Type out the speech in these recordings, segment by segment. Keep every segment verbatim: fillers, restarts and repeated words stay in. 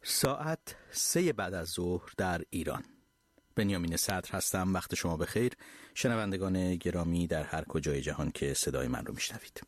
ساعت سه بعد از ظهر در ایران. بنیامین صدر هستم. وقت شما بخیر شنوندگان گرامی در هر کجای جهان که صدای من رو میشنوید.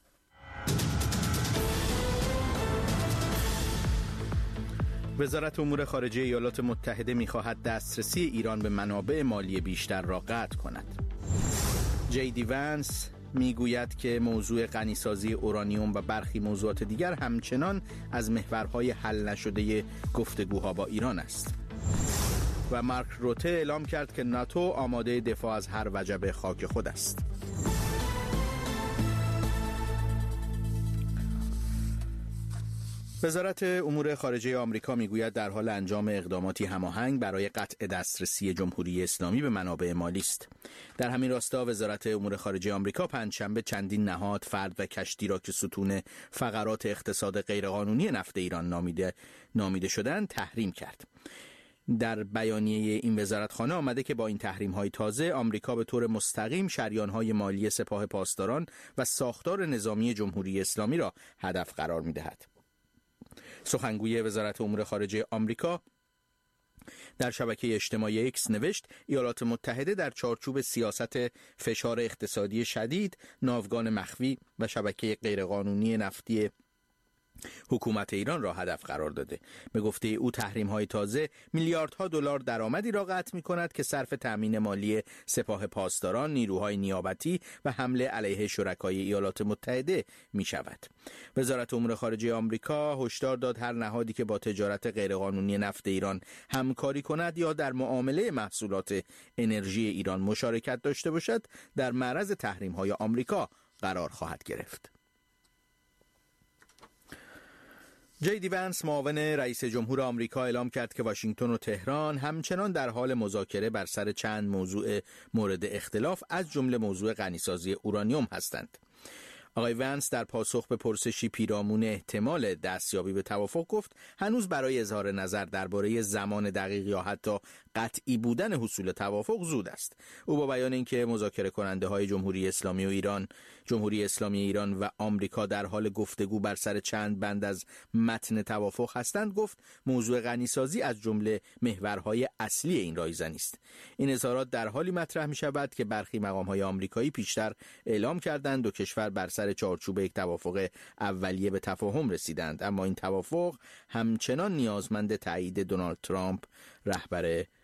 وزارت امور خارجه ایالات متحده می‌خواهد دسترسی ایران به منابع مالی بیشتر را قطع کند. جی دی ونس میگوید که موضوع غنیسازی اورانیوم و برخی موضوعات دیگر همچنان از محورهای حل نشده گفتگوها با ایران است. و مارک روته اعلام کرد که ناتو آماده دفاع از هر وجب خاک خود است. وزارت امور خارجه آمریکا میگوید در حال انجام اقداماتی هماهنگ برای قطع دسترسی جمهوری اسلامی به منابع مالی است. در همین راستا وزارت امور خارجه آمریکا پنجشنبه چندین نهاد، فرد و کشتی را که ستون فقرات اقتصاد غیرقانونی نفت ایران نامیده نامیده شدند تحریم کرد. در بیانیه این وزارتخانه آمده که با این تحریم‌های تازه آمریکا به طور مستقیم شریان‌های مالی سپاه پاسداران و ساختار نظامی جمهوری اسلامی را هدف قرار می‌دهد. سخنگوی وزارت امور خارجه آمریکا در شبکه اجتماعی اکس نوشت ایالات متحده در چارچوب سیاست فشار اقتصادی شدید، ناوگان مخفی و شبکه غیرقانونی نفتی حکومت ایران را هدف قرار داده. به گفته او تحریم‌های تازه میلیاردها دلار درآمدی را قطع می‌کند که صرف تأمین مالی سپاه پاسداران، نیروهای نیابتی و حمله علیه شرکای ایالات متحده می‌شود. وزارت امور خارجه آمریکا هشدار داد هر نهادی که با تجارت غیرقانونی نفت ایران همکاری کند یا در معامله محصولات انرژی ایران مشارکت داشته باشد در معرض تحریم‌های آمریکا قرار خواهد گرفت. جی دی ونس معاون رئیس جمهور آمریکا اعلام کرد که واشنگتن و تهران همچنان در حال مذاکره بر سر چند موضوع مورد اختلاف از جمله موضوع غنیسازی اورانیوم هستند. آقای ونس در پاسخ به پرسشی پیرامون احتمال دستیابی به توافق گفت هنوز برای اظهار نظر درباره زمان دقیق یا حتی قطعی بودن حصول توافق زود است. او با بیان اینکه مذاکره کننده های جمهوری اسلامی و ایران، جمهوری اسلامی ایران و آمریکا در حال گفتگو بر سر چند بند از متن توافق هستند، گفت موضوع غنیسازی از جمله محورهای اصلی این رایزنی است. این اظهارات در حالی مطرح می شود که برخی مقام های آمریکایی پیشتر اعلام کردند دو کشور بر سر چارچوب یک توافق اولیه به تفاهم رسیدند، اما این توافق همچنان نیازمند تایید دونالد ترامپ رهبر